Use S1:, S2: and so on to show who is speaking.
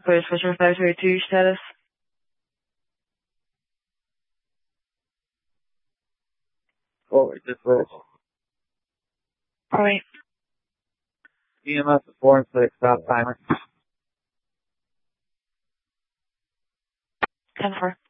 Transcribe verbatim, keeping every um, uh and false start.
S1: Clear Fisher five three two status.
S2: Oh, it just rolled.
S1: Alright.
S2: E M S is four and six, stop timer.
S1: ten four.